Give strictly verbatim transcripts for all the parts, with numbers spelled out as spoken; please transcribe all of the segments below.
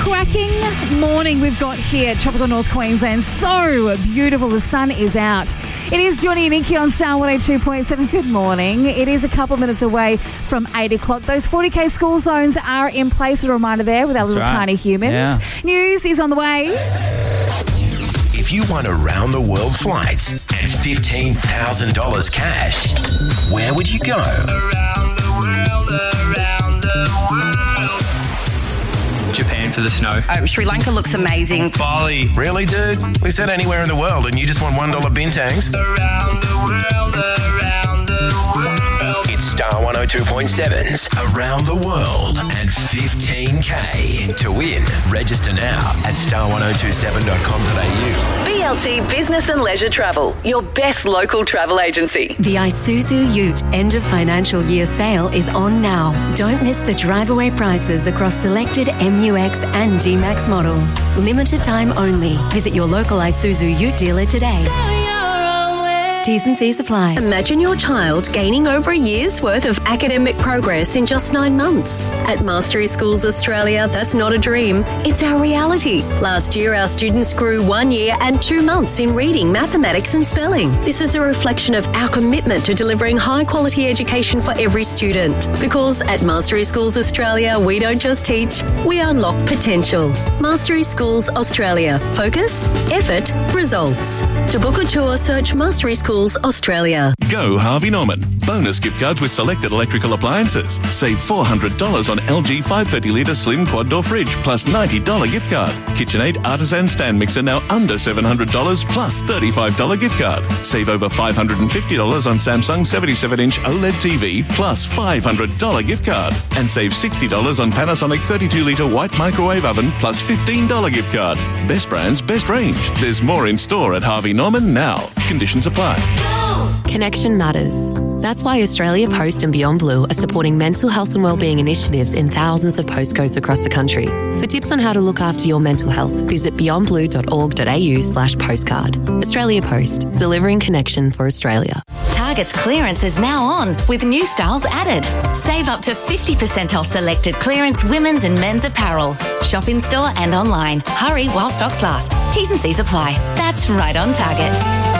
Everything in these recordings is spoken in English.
cracking morning we've got here at Tropical North Queensland. So beautiful. The sun is out. It is Johnny and Inky on Star one oh two point seven. Good morning. It is a couple of minutes away from eight o'clock. Those forty K school zones are in place. A reminder there with our That's little right. tiny humans. Yeah. News is on the way. If you won around the world flights and fifteen thousand dollars cash, where would you go? Around the world, around the world. Japan for the snow. Uh, Sri Lanka looks amazing. Bali. Really, dude? We said anywhere in the world and you just won one dollar bin tags. Around the world, around the world. It's Star one oh two point seven's Around the World and fifteen K. To win, register now at star one oh two seven dot com dot a u. B L T Business and Leisure Travel, your best local travel agency. The Isuzu Ute end of financial year sale is on now. Don't miss the drive-away prices across selected M U X and D MAX models. Limited time only. Visit your local Isuzu Ute dealer today. T's and C's apply. Imagine your child gaining over a year's worth of academic progress in just nine months. At Mastery Schools Australia, that's not a dream, it's our reality. Last year, our students grew one year and two months in reading, mathematics and spelling. This is a reflection of our commitment to delivering high-quality education for every student. Because at Mastery Schools Australia, we don't just teach, we unlock potential. Mastery Schools Australia. Focus, effort, results. To book a tour, search Mastery Schools Australia. Go Harvey Norman. Bonus gift cards with selected electrical appliances. Save four hundred dollars on L G five hundred thirty litre slim quad door fridge plus ninety dollars gift card. KitchenAid Artisan stand mixer now under seven hundred dollars plus thirty-five dollars gift card. Save over five hundred fifty dollars on Samsung seventy-seven inch OLED T V plus five hundred dollars gift card. And save sixty dollars on Panasonic thirty-two litre white microwave oven plus fifteen dollars gift card. Best brands, best range. There's more in store at Harvey Norman now. Conditions apply. Connection matters. That's why Australia Post and Beyond Blue are supporting mental health and wellbeing initiatives in thousands of postcodes across the country. For tips on how to look after your mental health, visit beyondblue.org.au slash postcard. Australia Post, delivering connection for Australia. Target's clearance is now on with new styles added. Save up to fifty percent off selected clearance women's and men's apparel. Shop in store and online. Hurry while stocks last. T's and C's apply. That's right on Target.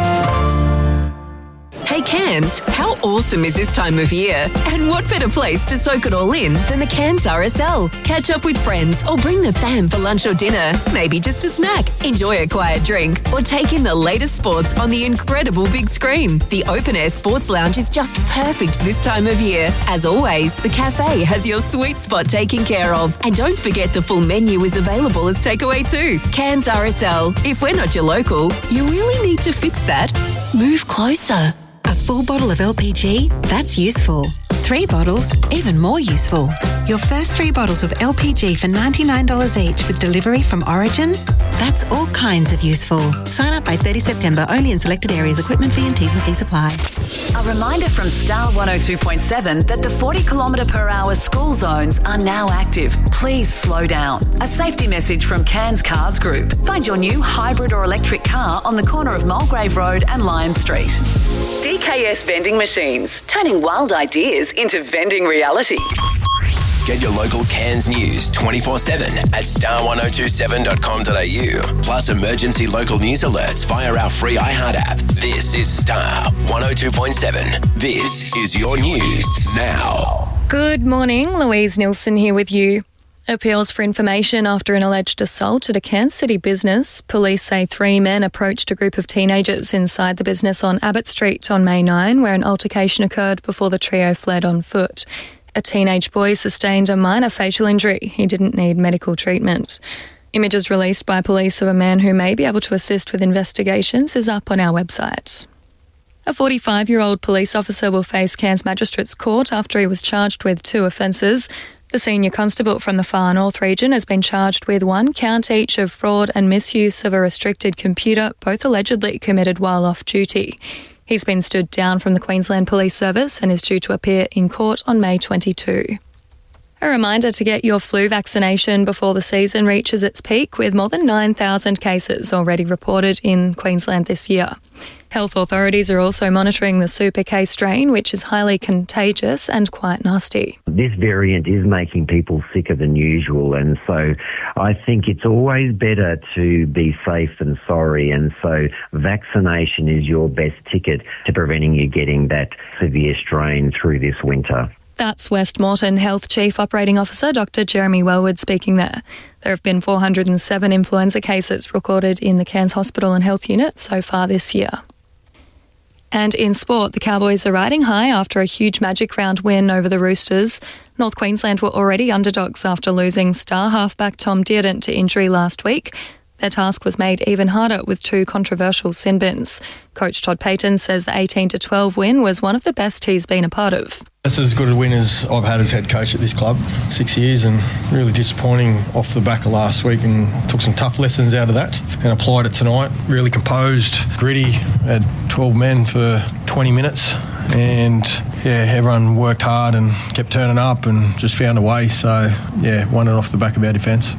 Hey Cairns, how awesome is this time of year? And what better place to soak it all in than the Cairns R S L? Catch up with friends or bring the fam for lunch or dinner. Maybe just a snack. Enjoy a quiet drink or take in the latest sports on the incredible big screen. The Open Air Sports Lounge is just perfect this time of year. As always, the cafe has your sweet spot taken care of. And don't forget the full menu is available as takeaway too. Cairns R S L. If we're not your local, you really need to fix that. Move closer. A full bottle of L P G? That's useful. Three bottles? Even more useful. Your first three bottles of L P G for ninety-nine dollars each with delivery from Origin? That's all kinds of useful. Sign up by thirtieth September, only in selected areas. Equipment fee and T's and C's apply. A reminder from Star one oh two point seven that the forty kilometre per hour school zones are now active. Please slow down. A safety message from Cairns Cars Group. Find your new hybrid or electric car on the corner of Mulgrave Road and Lion Street. D K S Vending Machines, turning wild ideas into vending reality. Get your local Cairns news twenty-four seven at star one oh two seven dot com dot a u. Plus emergency local news alerts via our free iHeart app. This is Star one oh two point seven. This is your news now. Good morning, Louise Nilsson here with you. Appeals for information after an alleged assault at a Cairns City business. Police say three men approached a group of teenagers inside the business on Abbott Street on May ninth, where an altercation occurred before the trio fled on foot. A teenage boy sustained a minor facial injury. He didn't need medical treatment. Images released by police of a man who may be able to assist with investigations is up on our website. A forty-five-year-old police officer will face Cairns Magistrates Court after he was charged with two offences. The senior constable from the Far North region has been charged with one count each of fraud and misuse of a restricted computer, both allegedly committed while off duty. He's been stood down from the Queensland Police Service and is due to appear in court on May twenty-second. A reminder to get your flu vaccination before the season reaches its peak, with more than nine thousand cases already reported in Queensland this year. Health authorities are also monitoring the Super K strain, which is highly contagious and quite nasty. This variant is making people sicker than usual, and so I think it's always better to be safe than sorry, and so vaccination is your best ticket to preventing you getting that severe strain through this winter. That's West Moreton Health Chief Operating Officer Doctor Jeremy Wellwood speaking there. There have been four hundred seven influenza cases recorded in the Cairns Hospital and Health Unit so far this year. And in sport, the Cowboys are riding high after a huge Magic Round win over the Roosters. North Queensland were already underdogs after losing star halfback Tom Dearden to injury last week. Their task was made even harder with two controversial sin bins. Coach Todd Payton says the eighteen to twelve win was one of the best he's been a part of. That's as good a win as I've had as head coach at this club, six years, and really disappointing off the back of last week, and took some tough lessons out of that and applied it tonight. Really composed, gritty, had twelve men for twenty minutes, and yeah, everyone worked hard and kept turning up and just found a way. So yeah, won it off the back of our defence.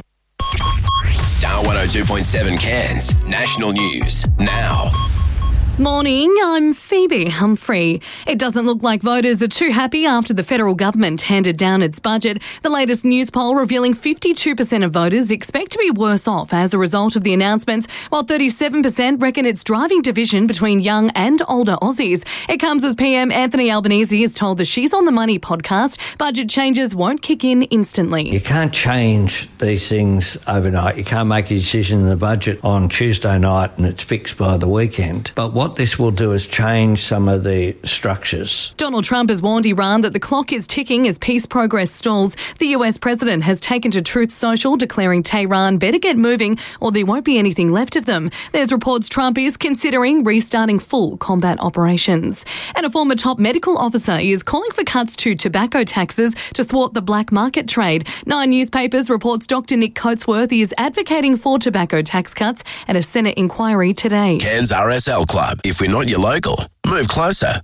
Star one oh two point seven Cairns National News now. Morning, I'm Phoebe Humphrey. It doesn't look like voters are too happy after the federal government handed down its budget. The latest news poll revealing fifty-two percent of voters expect to be worse off as a result of the announcements, while thirty-seven percent reckon it's driving division between young and older Aussies. It comes as P M Anthony Albanese has told the She's on the Money podcast budget changes won't kick in instantly. You can't change these things overnight. You can't make a decision in the budget on Tuesday night and it's fixed by the weekend. But what this will do is change some of the structures. Donald Trump has warned Iran that the clock is ticking as peace progress stalls. The U S president has taken to Truth Social, declaring Tehran better get moving or there won't be anything left of them. There's reports Trump is considering restarting full combat operations. And a former top medical officer is calling for cuts to tobacco taxes to thwart the black market trade. Nine Newspapers reports Doctor Nick Coatsworth is advocating for tobacco tax cuts at a Senate inquiry today. Cairns R S L Club. If we're not your local, move closer.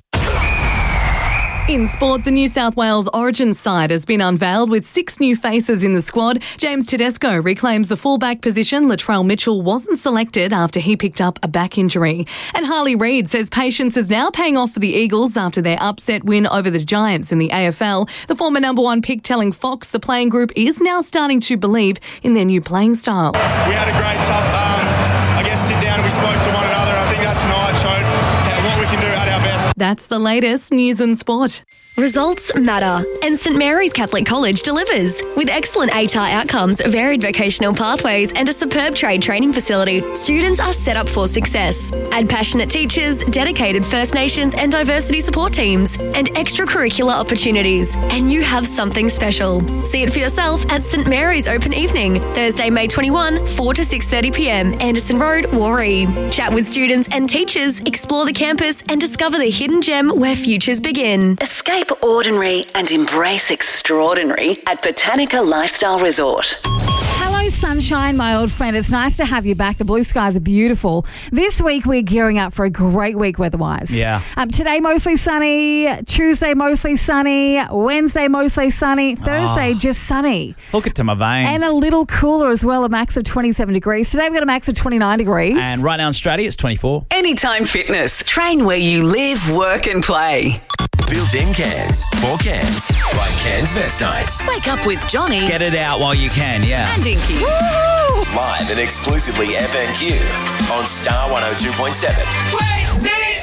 In sport, the New South Wales Origin side has been unveiled with six new faces in the squad. James Tedesco reclaims the fullback position. Latrell Mitchell wasn't selected after he picked up a back injury. And Harley Reid says patience is now paying off for the Eagles after their upset win over the Giants in the A F L. The former number one pick telling Fox the playing group is now starting to believe in their new playing style. We had a great, tough, um, I guess, sit down and we spoke to one another. I think that tonight showed how, what we can do at our best. That's the latest news and sport. Results matter, and St Mary's Catholic College delivers. With excellent A T A R outcomes, varied vocational pathways and a superb trade training facility, students are set up for success. Add passionate teachers, dedicated First Nations and diversity support teams, and extracurricular opportunities, and you have something special. See it for yourself at St Mary's Open Evening, Thursday, May twenty-first, four to six thirty p m, Anderson Road, Warrie. Chat with students and teachers, explore the campus and discover the hidden gem where futures begin. Escape ordinary and embrace extraordinary at Botanica Lifestyle Resort. Hello, sunshine, my old friend. It's nice to have you back. The blue skies are beautiful. This week, we're gearing up for a great week weather-wise. Yeah. Um, today, mostly sunny. Tuesday, mostly sunny. Wednesday, mostly sunny. Thursday, Oh. just sunny. Hook it to my veins. And a little cooler as well, a max of twenty-seven degrees. Today, we've got a max of twenty-nine degrees. And right now in Straddie, it's twenty-four. Anytime Fitness. Train where you live, work and play. Built-in Cairns. For Cairns. By Cairns Vestites. Wake up with Johnny. Get it out while you can, yeah. And Inky. Live and exclusively F N Q on Star one oh two point seven. Wake me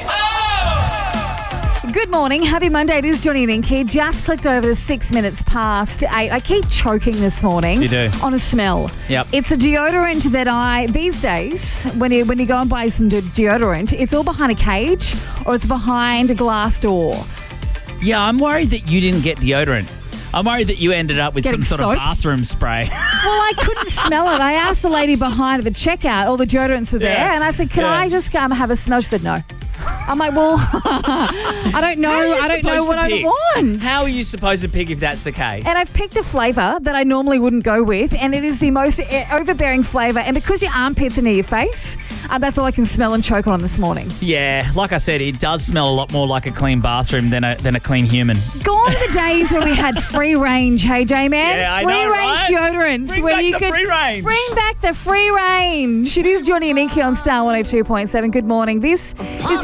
up! Good morning. Happy Monday. It is Johnny and Inky. Just clicked over to six minutes past eight. I keep choking this morning. You do. On a smell. Yep. It's a deodorant that I, these days, when you when you go and buy some de- deodorant, it's all behind a cage or it's behind a glass door. Yeah, I'm worried that you didn't get deodorant. I'm worried that you ended up with Getting some sort soap? of bathroom spray. Well, I couldn't smell it. I asked the lady behind at the checkout, all the deodorants were there, Yeah. and I said, can Yeah. I just um, have a smell? She said, no. I'm like, well, I don't know. I don't know what I want. How are you supposed to pick if that's the case? And I've picked a flavour that I normally wouldn't go with, and it is the most overbearing flavour. And because your armpits are near your face, um, that's all I can smell and choke on this morning. Yeah, like I said, it does smell a lot more like a clean bathroom than a than a clean human. Gone are the days where we had free range, hey J-Man? Yeah, I free know, range right? deodorants. Bring where back you the could free range. Bring back the free range. It is Johnny and Inky on Star one oh two point seven. Good morning. This is